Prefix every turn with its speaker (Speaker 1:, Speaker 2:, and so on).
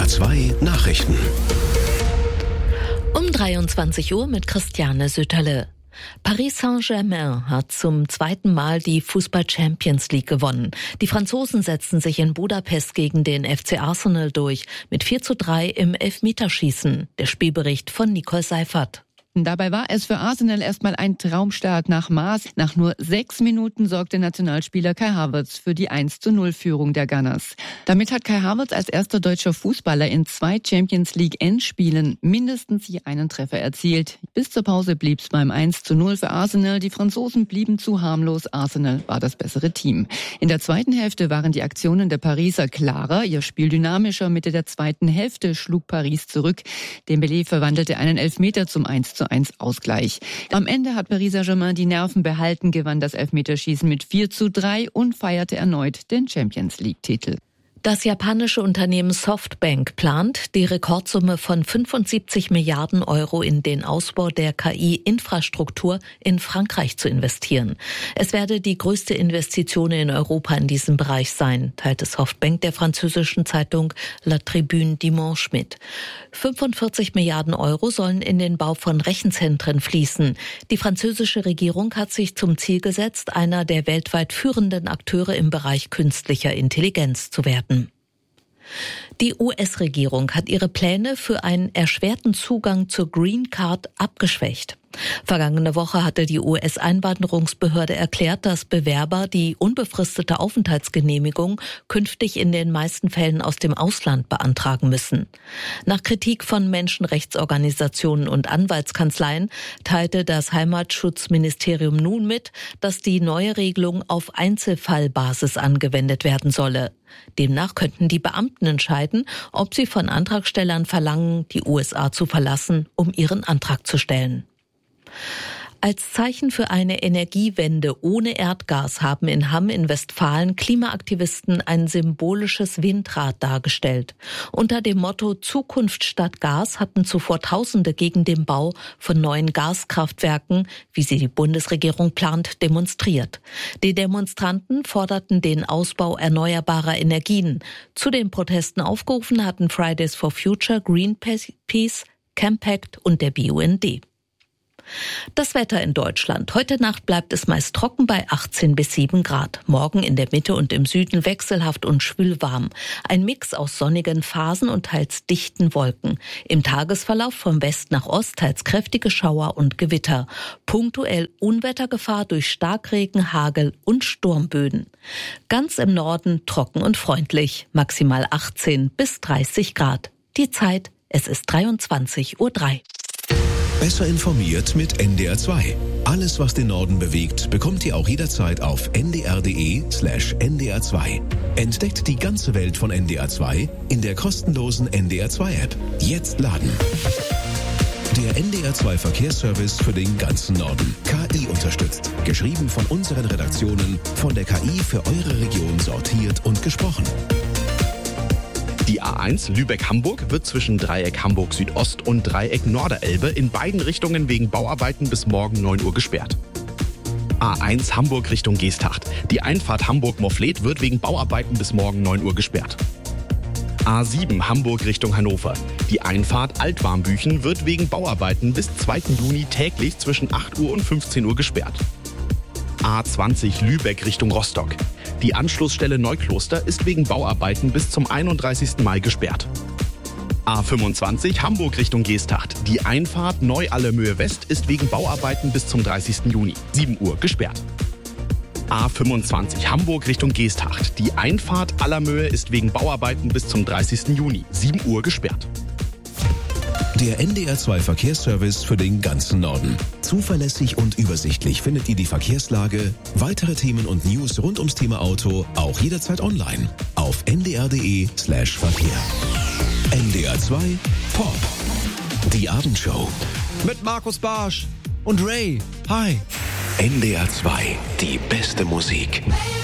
Speaker 1: NDR2 Nachrichten.
Speaker 2: Um 23 Uhr mit Christiane Sütterle. Paris Saint-Germain hat zum zweiten Mal die Fußball-Champions League gewonnen. Die Franzosen setzten sich in Budapest gegen den FC Arsenal durch mit 4:3 im Elfmeterschießen. Der Spielbericht von Nicole Seifert.
Speaker 3: Dabei war es für Arsenal erstmal ein Traumstart nach Maß. Nach nur 6 Minuten sorgte Nationalspieler Kai Havertz für die 1:0-Führung der Gunners. Damit hat Kai Havertz als erster deutscher Fußballer in 2 Champions League-Endspielen mindestens je einen Treffer erzielt. Bis zur Pause blieb es beim 1:0 für Arsenal. Die Franzosen blieben zu harmlos. Arsenal war das bessere Team. In der zweiten Hälfte waren die Aktionen der Pariser klarer, ihr Spiel dynamischer. Mitte der zweiten Hälfte schlug Paris zurück. Dembélé verwandelte einen Elfmeter zum 1:1 Ausgleich. Am Ende hat Paris Saint-Germain die Nerven behalten, gewann das Elfmeterschießen mit 4:3 und feierte erneut den Champions-League-Titel.
Speaker 2: Das japanische Unternehmen Softbank plant, die Rekordsumme von 75 Milliarden Euro in den Ausbau der KI-Infrastruktur in Frankreich zu investieren. Es werde die größte Investition in Europa in diesem Bereich sein, teilte Softbank der französischen Zeitung La Tribune Dimanche mit. 45 Milliarden Euro sollen in den Bau von Rechenzentren fließen. Die französische Regierung hat sich zum Ziel gesetzt, einer der weltweit führenden Akteure im Bereich künstlicher Intelligenz zu werden. Die US-Regierung hat ihre Pläne für einen erschwerten Zugang zur Green Card abgeschwächt. Vergangene Woche hatte die US-Einwanderungsbehörde erklärt, dass Bewerber die unbefristete Aufenthaltsgenehmigung künftig in den meisten Fällen aus dem Ausland beantragen müssen. Nach Kritik von Menschenrechtsorganisationen und Anwaltskanzleien teilte das Heimatschutzministerium nun mit, dass die neue Regelung auf Einzelfallbasis angewendet werden solle. Demnach könnten die Beamten entscheiden, ob sie von Antragstellern verlangen, die USA zu verlassen, um ihren Antrag zu stellen. Als Zeichen für eine Energiewende ohne Erdgas haben in Hamm in Westfalen Klimaaktivisten ein symbolisches Windrad dargestellt. Unter dem Motto Zukunft statt Gas hatten zuvor Tausende gegen den Bau von neuen Gaskraftwerken, wie sie die Bundesregierung plant, demonstriert. Die Demonstranten forderten den Ausbau erneuerbarer Energien. Zu den Protesten aufgerufen hatten Fridays for Future, Greenpeace, Campact und der BUND. Das Wetter in Deutschland. Heute Nacht bleibt es meist trocken bei 18 bis 7 Grad. Morgen in der Mitte und im Süden wechselhaft und schwülwarm. Ein Mix aus sonnigen Phasen und teils dichten Wolken. Im Tagesverlauf vom West nach Ost teils kräftige Schauer und Gewitter. Punktuell Unwettergefahr durch Starkregen, Hagel und Sturmböen. Ganz im Norden trocken und freundlich. Maximal 18 bis 30 Grad. Die Zeit, es ist 23:03 Uhr.
Speaker 1: Besser informiert mit NDR2. Alles, was den Norden bewegt, bekommt ihr auch jederzeit auf ndr.de/ndr2. Entdeckt die ganze Welt von NDR2 in der kostenlosen NDR2-App. Jetzt laden. Der NDR2 Verkehrsservice für den ganzen Norden. KI unterstützt. Geschrieben von unseren Redaktionen, von der KI für eure Region sortiert und gesprochen.
Speaker 4: Die A1 Lübeck-Hamburg wird zwischen Dreieck Hamburg Südost und Dreieck Norderelbe in beiden Richtungen wegen Bauarbeiten bis morgen 9 Uhr gesperrt. A1 Hamburg Richtung Geesthacht. Die Einfahrt Hamburg-Morfleet wird wegen Bauarbeiten bis morgen 9 Uhr gesperrt. A7 Hamburg Richtung Hannover. Die Einfahrt Altwarmbüchen wird wegen Bauarbeiten bis 2. Juni täglich zwischen 8 Uhr und 15 Uhr gesperrt. A20 Lübeck Richtung Rostock. Die Anschlussstelle Neukloster ist wegen Bauarbeiten bis zum 31. Mai gesperrt. A25 Hamburg Richtung Geesthacht. Die Einfahrt Neu-Allermöhe West ist wegen Bauarbeiten bis zum 30. Juni, 7 Uhr gesperrt. A25 Hamburg Richtung Geesthacht. Die Einfahrt Allermöhe ist wegen Bauarbeiten bis zum 30. Juni, 7 Uhr gesperrt.
Speaker 1: Der NDR2 Verkehrsservice für den ganzen Norden. Zuverlässig und übersichtlich findet ihr die Verkehrslage, weitere Themen und News rund ums Thema Auto auch jederzeit online auf ndr.de/Verkehr. NDR2 Pop. Die Abendshow.
Speaker 5: Mit Markus Barsch und Ray. Hi.
Speaker 1: NDR2. Die beste Musik.